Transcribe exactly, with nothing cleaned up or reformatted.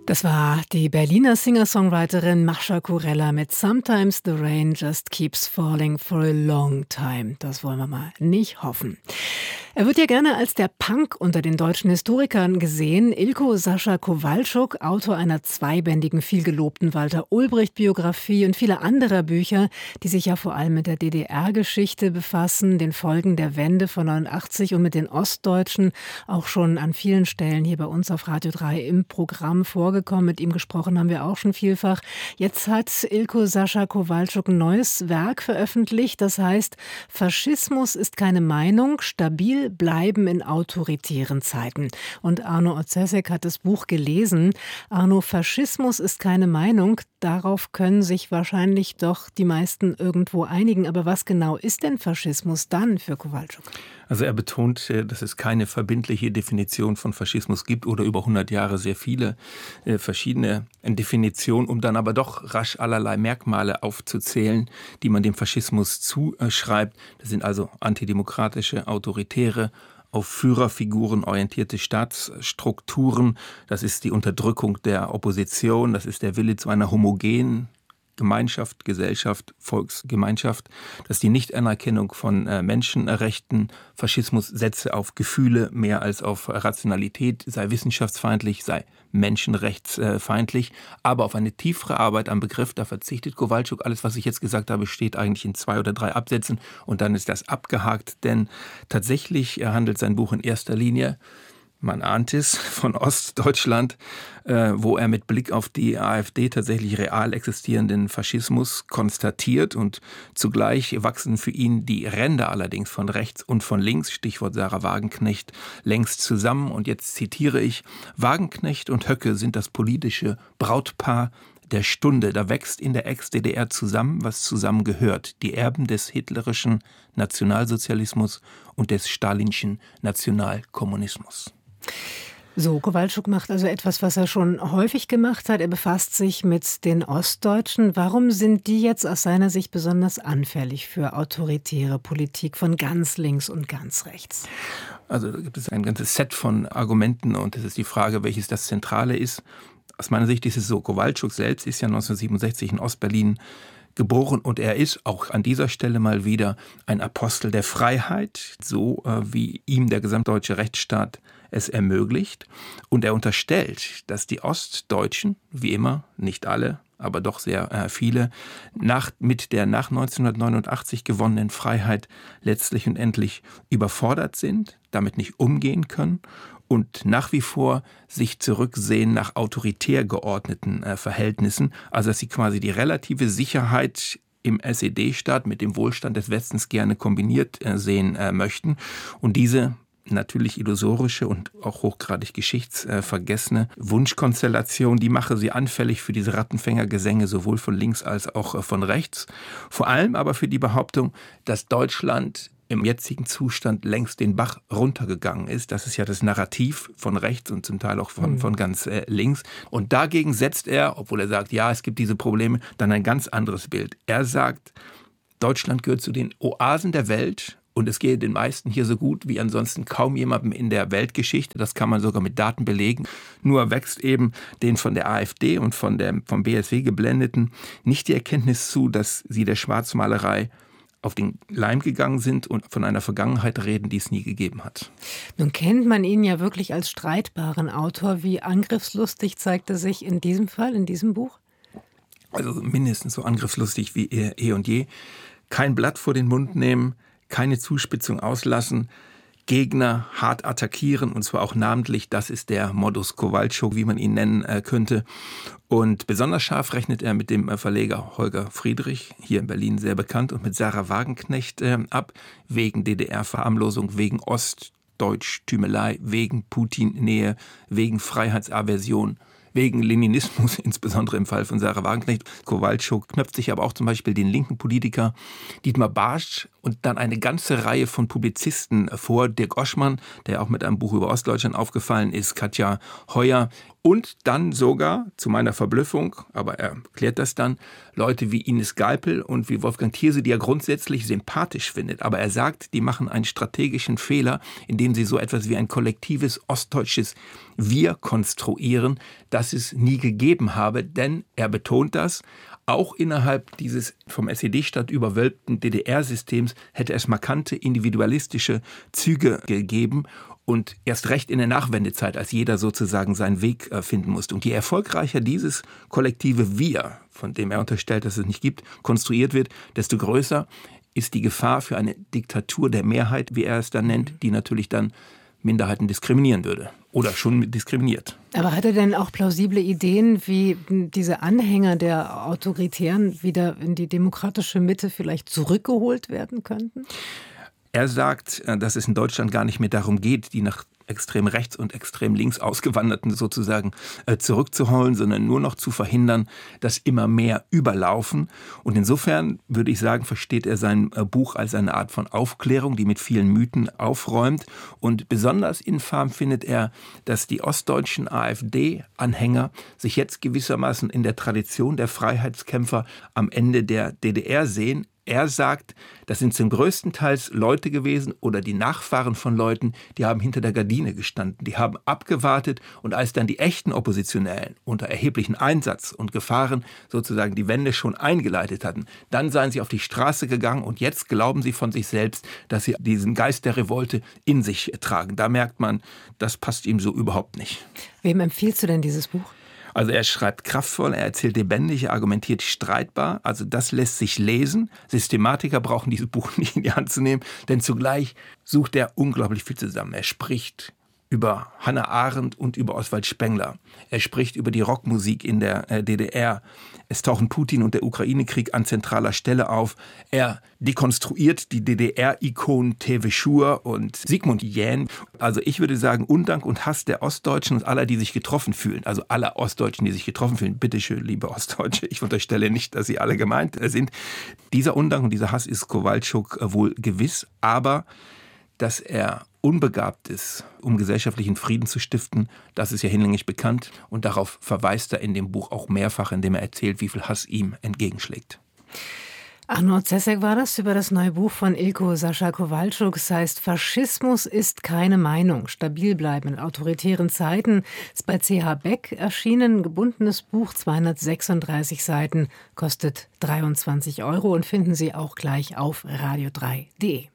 Das war die Berliner Singer-Songwriterin Mascha Kurella mit Sometimes the Rain Just Keeps Falling for a Long Time. Das wollen wir mal nicht hoffen. Er wird ja gerne als der Punk unter den deutschen Historikern gesehen. Ilko Sascha Kowalczuk, Autor einer zweibändigen, vielgelobten Walter-Ulbricht-Biografie und vieler anderer Bücher, die sich ja vor allem mit der D D R-Geschichte befassen, den Folgen der Wende von neunundachtzig und mit den Ostdeutschen, auch schon an vielen Stellen hier bei uns auf Radio drei im Programm vorgekommen. Mit ihm gesprochen haben wir auch schon vielfach. Jetzt hat Ilko Sascha Kowalczuk ein neues Werk veröffentlicht, das heißt Faschismus ist keine Meinung, stabil bleiben in autoritären Zeiten. Und Arno Otzesek hat das Buch gelesen. Arno, Faschismus ist keine Meinung. Darauf können sich wahrscheinlich doch die meisten irgendwo einigen. Aber was genau ist denn Faschismus dann für Kowalczuk? Also er betont, dass es keine verbindliche Definition von Faschismus gibt oder über hundert Jahre sehr viele äh, verschiedene Definitionen, um dann aber doch rasch allerlei Merkmale aufzuzählen, die man dem Faschismus zuschreibt. Das sind also antidemokratische, autoritäre, auf Führerfiguren orientierte Staatsstrukturen. Das ist die Unterdrückung der Opposition, das ist der Wille zu einer homogenen Gemeinschaft, Gesellschaft, Volksgemeinschaft, dass die Nichtanerkennung von äh, Menschenrechten, Faschismus setze auf Gefühle mehr als auf Rationalität, sei wissenschaftsfeindlich, sei menschenrechtsfeindlich, aber auf eine tiefere Arbeit am Begriff, da verzichtet Kowalczuk. Alles, was ich jetzt gesagt habe, steht eigentlich in zwei oder drei Absätzen und dann ist das abgehakt, denn tatsächlich handelt sein Buch in erster Linie, man ahnt es, von Ostdeutschland, äh, wo er mit Blick auf die AfD tatsächlich real existierenden Faschismus konstatiert und zugleich wachsen für ihn die Ränder allerdings von rechts und von links, Stichwort Sarah Wagenknecht, längst zusammen. Und jetzt zitiere ich, Wagenknecht und Höcke sind das politische Brautpaar der Stunde. Da wächst in der Ex-D D R zusammen, was zusammengehört. Die Erben des hitlerischen Nationalsozialismus und des stalinschen Nationalkommunismus. So, Kowalczuk macht also etwas, was er schon häufig gemacht hat. Er befasst sich mit den Ostdeutschen. Warum sind die jetzt aus seiner Sicht besonders anfällig für autoritäre Politik von ganz links und ganz rechts? Also da gibt es ein ganzes Set von Argumenten und es ist die Frage, welches das Zentrale ist. Aus meiner Sicht ist es so, Kowalczuk selbst ist ja neunzehnhundertsiebenundsechzig in Ostberlin geboren und er ist auch an dieser Stelle mal wieder ein Apostel der Freiheit, so äh, wie ihm der gesamtdeutsche Rechtsstaat es ermöglicht. Und er unterstellt, dass die Ostdeutschen, wie immer, nicht alle, aber doch sehr äh, viele, nach, mit der nach neunzehnhundertneunundachtzig gewonnenen Freiheit letztlich und endlich überfordert sind, damit nicht umgehen können und nach wie vor sich zurücksehen nach autoritär geordneten äh, Verhältnissen, also dass sie quasi die relative Sicherheit im S E D-Staat mit dem Wohlstand des Westens gerne kombiniert äh, sehen äh, möchten. Und diese natürlich illusorische und auch hochgradig geschichtsvergessene Wunschkonstellation, die mache sie anfällig für diese Rattenfängergesänge sowohl von links als auch von rechts. Vor allem aber für die Behauptung, dass Deutschland im jetzigen Zustand längst den Bach runtergegangen ist. Das ist ja das Narrativ von rechts und zum Teil auch von, mhm. von ganz äh, links. Und dagegen setzt er, obwohl er sagt, ja, es gibt diese Probleme, dann ein ganz anderes Bild. Er sagt, Deutschland gehört zu den Oasen der Welt und es gehe den meisten hier so gut wie ansonsten kaum jemandem in der Weltgeschichte. Das kann man sogar mit Daten belegen. Nur wächst eben den von der AfD und von der, vom B S W geblendeten nicht die Erkenntnis zu, dass sie der Schwarzmalerei auf den Leim gegangen sind und von einer Vergangenheit reden, die es nie gegeben hat. Nun kennt man ihn ja wirklich als streitbaren Autor. Wie angriffslustig zeigt er sich in diesem Fall, in diesem Buch? Also mindestens so angriffslustig wie eh und je. Kein Blatt vor den Mund nehmen, keine Zuspitzung auslassen, Gegner hart attackieren und zwar auch namentlich, das ist der Modus Kowalczuk, wie man ihn nennen äh, könnte. Und besonders scharf rechnet er mit dem äh, Verleger Holger Friedrich, hier in Berlin sehr bekannt, und mit Sarah Wagenknecht äh, ab, wegen D D R-Verharmlosung, wegen Ostdeutsch-Tümelei, wegen Putin-Nähe, wegen Freiheitsaversion, wegen Leninismus, insbesondere im Fall von Sarah Wagenknecht. Kowalczuk knöpft sich aber auch zum Beispiel den linken Politiker Dietmar Bartsch und dann eine ganze Reihe von Publizisten vor, Dirk Oschmann, der auch mit einem Buch über Ostdeutschland aufgefallen ist, Katja Heuer und dann sogar, zu meiner Verblüffung, aber er klärt das dann, Leute wie Ines Geipel und wie Wolfgang Thierse, die er grundsätzlich sympathisch findet. Aber er sagt, die machen einen strategischen Fehler, indem sie so etwas wie ein kollektives ostdeutsches Wir konstruieren, das es nie gegeben habe. Denn er betont das, auch innerhalb dieses vom S E D-Staat überwölbten D D R-Systems hätte es markante individualistische Züge gegeben. Und erst recht in der Nachwendezeit, als jeder sozusagen seinen Weg äh, finden musste. Und je erfolgreicher dieses kollektive Wir, von dem er unterstellt, dass es nicht gibt, konstruiert wird, desto größer ist die Gefahr für eine Diktatur der Mehrheit, wie er es dann nennt, die natürlich dann Minderheiten diskriminieren würde oder schon diskriminiert. Aber hat er denn auch plausible Ideen, wie diese Anhänger der Autoritären wieder in die demokratische Mitte vielleicht zurückgeholt werden könnten? Er sagt, dass es in Deutschland gar nicht mehr darum geht, die nach extrem rechts und extrem links Ausgewanderten sozusagen zurückzuholen, sondern nur noch zu verhindern, dass immer mehr überlaufen. Und insofern würde ich sagen, versteht er sein Buch als eine Art von Aufklärung, die mit vielen Mythen aufräumt. Und besonders infam findet er, dass die ostdeutschen AfD-Anhänger sich jetzt gewissermaßen in der Tradition der Freiheitskämpfer am Ende der D D R sehen. Er sagt, das sind zum größten Teil Leute gewesen oder die Nachfahren von Leuten, die haben hinter der Gardine gestanden, die haben abgewartet und als dann die echten Oppositionellen unter erheblichen Einsatz und Gefahren sozusagen die Wende schon eingeleitet hatten, dann seien sie auf die Straße gegangen und jetzt glauben sie von sich selbst, dass sie diesen Geist der Revolte in sich tragen. Da merkt man, das passt ihm so überhaupt nicht. Wem empfiehlst du denn dieses Buch? Also er schreibt kraftvoll, er erzählt lebendig, er argumentiert streitbar. Also das lässt sich lesen. Systematiker brauchen dieses Buch nicht in die Hand zu nehmen, denn zugleich sucht er unglaublich viel zusammen. Er spricht über Hannah Arendt und über Oswald Spengler. Er spricht über die Rockmusik in der D D R. Es tauchen Putin und der Ukraine-Krieg an zentraler Stelle auf. Er dekonstruiert die D D R-Ikonen Teve Schur und Sigmund Jähn. Also ich würde sagen, Undank und Hass der Ostdeutschen und aller, die sich getroffen fühlen. Also aller Ostdeutschen, die sich getroffen fühlen. Bitteschön, liebe Ostdeutsche, ich unterstelle nicht, dass sie alle gemeint sind. Dieser Undank und dieser Hass ist Kowalczuk wohl gewiss, aber dass er unbegabt ist, um gesellschaftlichen Frieden zu stiften, das ist ja hinlänglich bekannt. Und darauf verweist er in dem Buch auch mehrfach, indem er erzählt, wie viel Hass ihm entgegenschlägt. Arno Zesek war das über das neue Buch von Ilko Sascha Kowalczuk. Es heißt Faschismus ist keine Meinung. Stabil bleiben in autoritären Zeiten. Ist bei C H Beck erschienen. Ein gebundenes Buch, zweihundertsechsunddreißig Seiten, kostet dreiundzwanzig Euro und finden Sie auch gleich auf radio drei punkt de.